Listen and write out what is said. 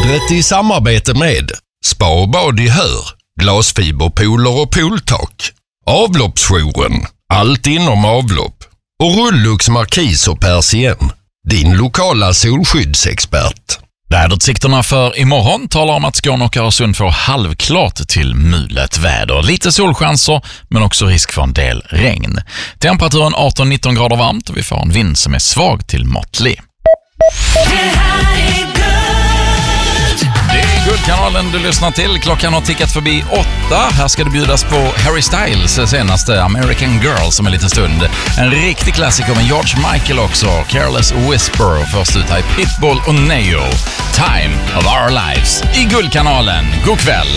Vädret i samarbete med Spa och bad i Hör, glasfiberpooler och pooltak, Avloppsjouren, allt inom avlopp och Rullux markis och persien, din lokala solskyddsexpert. Väderutsikterna för imorgon talar om att Skåne och Öresund får halvklart till mulet väder. Lite solchanser men också risk för en del regn. Temperaturen 18-19 grader varmt och vi får en vind som är svag till måttlig. Det är Guldkanalen du lyssnar till. Klockan har tickat förbi 8. Här ska det bjudas på Harry Styles senaste American Girl som en liten stund. En riktig klassiker med George Michael också. Careless Whisper och först ut här Pitbull och Neo. Time of Our Lives i Guldkanalen. God kväll!